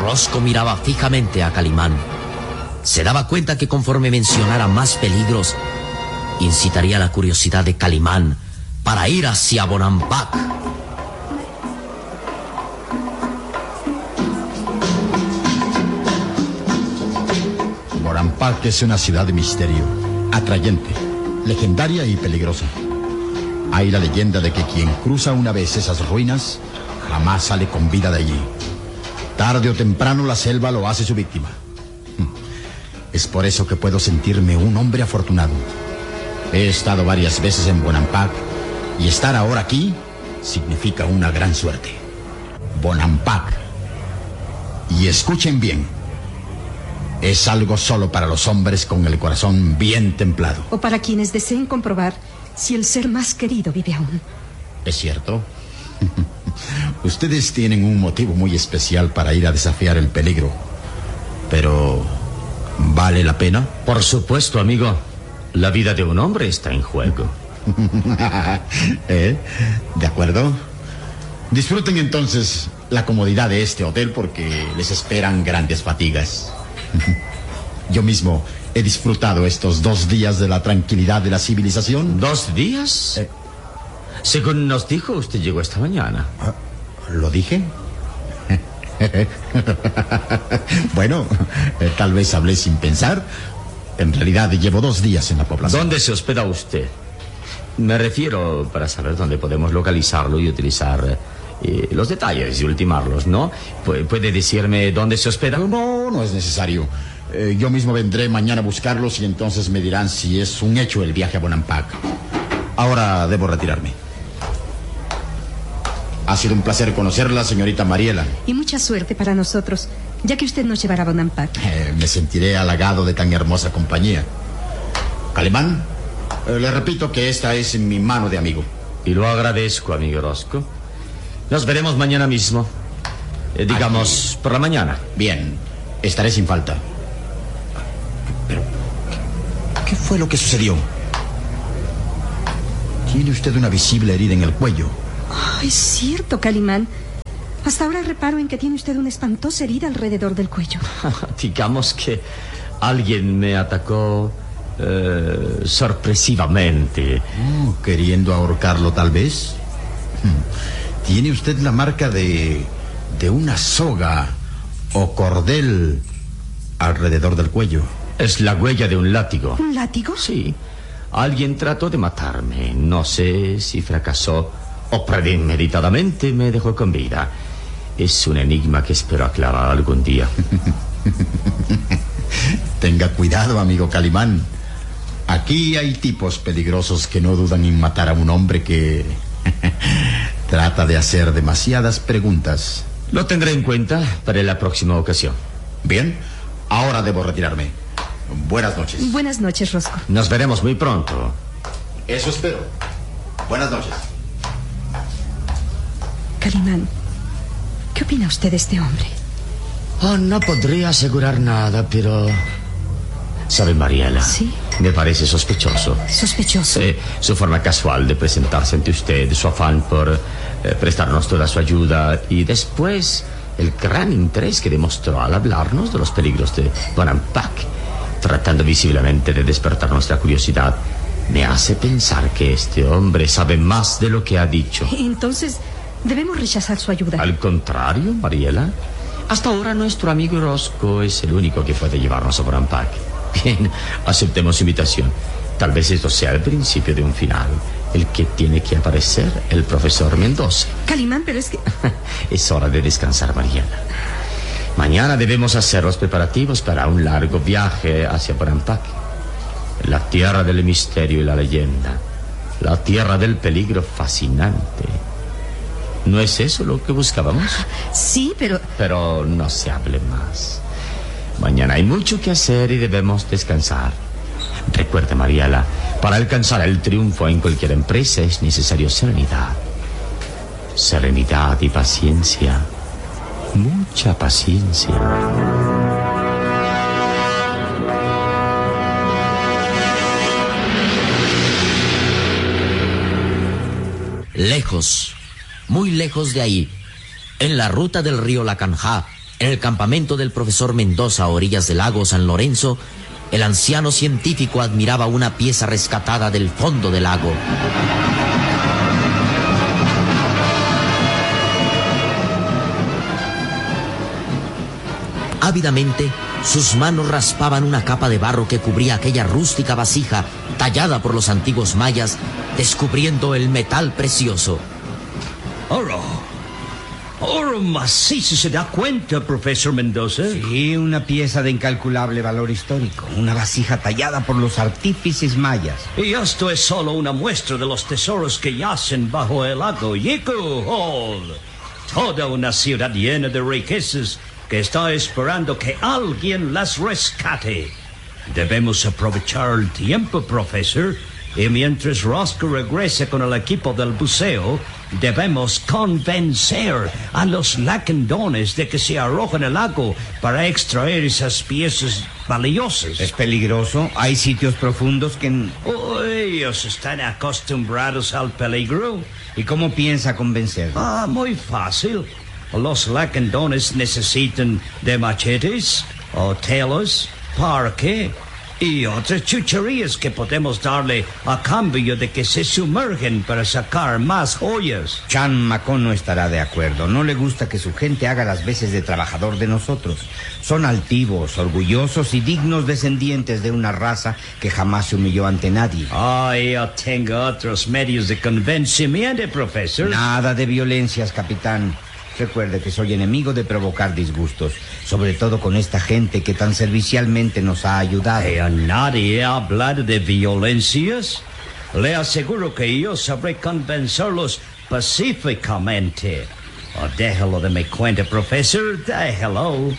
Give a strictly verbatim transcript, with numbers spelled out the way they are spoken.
Rosco miraba fijamente a Calimán. Se daba cuenta que conforme mencionara más peligros, incitaría la curiosidad de Calimán para ir hacia Bonampak. Bonampak es una ciudad de misterio, atrayente, legendaria y peligrosa. Hay la leyenda de que quien cruza una vez esas ruinas jamás sale con vida de allí. Tarde o temprano la selva lo hace su víctima. Es por eso que puedo sentirme un hombre afortunado. He estado varias veces en Bonampak y estar ahora aquí significa una gran suerte. Bonampak. Y escuchen bien. Es algo solo para los hombres con el corazón bien templado. O para quienes deseen comprobar si el ser más querido vive aún. ¿Es cierto? Ustedes tienen un motivo muy especial para ir a desafiar el peligro. Pero, ¿vale la pena? Por supuesto, amigo. La vida de un hombre está en juego. ¿Eh? ¿De acuerdo? Disfruten entonces la comodidad de este hotel porque les esperan grandes fatigas. Yo mismo he disfrutado estos dos días de la tranquilidad de la civilización. ¿Dos días? Eh. Según nos dijo, usted llegó esta mañana. ¿Lo dije? Bueno, eh, tal vez hablé sin pensar. En realidad llevo dos días en la población. ¿Dónde se hospeda usted? Me refiero para saber dónde podemos localizarlo y utilizar eh, los detalles y ultimarlos, ¿no? Pu- ¿Puede decirme dónde se hospeda? No, no es necesario. Eh, yo mismo vendré mañana a buscarlos y entonces me dirán si es un hecho el viaje a Bonampak. Ahora debo retirarme. Ha sido un placer conocerla, señorita Mariela. Y mucha suerte para nosotros, ya que usted nos llevará a Bonampak. Eh, me sentiré halagado de tan hermosa compañía. Calimán, eh, le repito que esta es mi mano de amigo. Y lo agradezco, amigo Rosco. Nos veremos mañana mismo. Eh, digamos, Aquí. por la mañana. Bien, estaré sin falta. Pero, ¿qué fue lo que sucedió? Tiene usted una visible herida en el cuello. Oh, es cierto, Calimán. Hasta ahora reparo en que tiene usted una espantosa herida alrededor del cuello. Digamos que alguien me atacó eh, sorpresivamente. Oh, ¿queriendo ahorcarlo tal vez? Tiene usted la marca de... de una soga o cordel alrededor del cuello. Es la huella de un látigo. ¿Un látigo? Sí. Alguien trató de matarme. No sé si fracasó o premeditadamente me dejó con vida. Es un enigma que espero aclarar algún día. Tenga cuidado, amigo Calimán. Aquí hay tipos peligrosos que no dudan en matar a un hombre que trata de hacer demasiadas preguntas. Lo tendré en cuenta para la próxima ocasión. Bien, ahora debo retirarme. Buenas noches. Buenas noches, Rosco. Nos veremos muy pronto. Eso espero. Buenas noches. Calimán, ¿qué opina usted de este hombre? Oh, no podría asegurar nada, pero... ¿Sabe, Mariela? Sí. Me parece sospechoso. ¿Sospechoso? Sí, su forma casual de presentarse ante usted, su afán por eh, prestarnos toda su ayuda y después el gran interés que demostró al hablarnos de los peligros de Bonampak, tratando visiblemente de despertar nuestra curiosidad, me hace pensar que este hombre sabe más de lo que ha dicho. Entonces, debemos rechazar su ayuda. Al contrario, Mariela. Hasta ahora nuestro amigo Rosco es el único que puede llevarnos a Bonampak. Bien, aceptemos su invitación. Tal vez esto sea el principio de un final. El que tiene que aparecer, el profesor Mendoza. Calimán, pero es que... Es hora de descansar, Mariela. Mañana debemos hacer los preparativos para un largo viaje hacia Bonampak. La tierra del misterio y la leyenda. La tierra del peligro fascinante. ¿No es eso lo que buscábamos? Sí, pero... Pero no se hable más. Mañana hay mucho que hacer y debemos descansar. Recuerde, Mariela, para alcanzar el triunfo en cualquier empresa es necesario serenidad. Serenidad y paciencia. Mucha paciencia. Lejos, muy lejos de ahí, en la ruta del río Lacanjá, En el campamento del profesor Mendoza a orillas del lago San Lorenzo, el anciano científico admiraba una pieza rescatada del fondo del lago. Ávidamente, sus manos raspaban una capa de barro que cubría aquella rústica vasija tallada por los antiguos mayas, descubriendo el metal precioso. Oro. Oro macizo, ¿se da cuenta, profesor Mendoza? Sí, una pieza de incalculable valor histórico. Una vasija tallada por los artífices mayas. Y esto es solo una muestra de los tesoros que yacen bajo el lago Yiku Hall. Toda una ciudad llena de riquezas que está esperando que alguien las rescate. Debemos aprovechar el tiempo, profesor, y mientras Roscoe regrese con el equipo del buceo, debemos convencer a los lacandones de que se arrojen al lago para extraer esas piezas valiosas. ¿Es peligroso? ¿Hay sitios profundos que...? Oh, ellos están acostumbrados al peligro. ¿Y cómo piensa convencer? Ah, muy fácil. Los lacandones necesitan de machetes, o telas, parque y otras chucherías que podemos darle a cambio de que se sumergen para sacar más joyas. Chan Macon no estará de acuerdo. No le gusta que su gente haga las veces de trabajador de nosotros. Son altivos, orgullosos y dignos descendientes de una raza que jamás se humilló ante nadie. Ah, yo tengo otros medios de convencimiento, profesor. Nada de violencias, capitán. Recuerde que soy enemigo de provocar disgustos, sobre todo con esta gente que tan servicialmente nos ha ayudado. ¿Eh, nadie ha hablado de violencias? Le aseguro que yo sabré convencerlos pacíficamente. Oh, déjalo de mi cuenta, profesor, déjalo.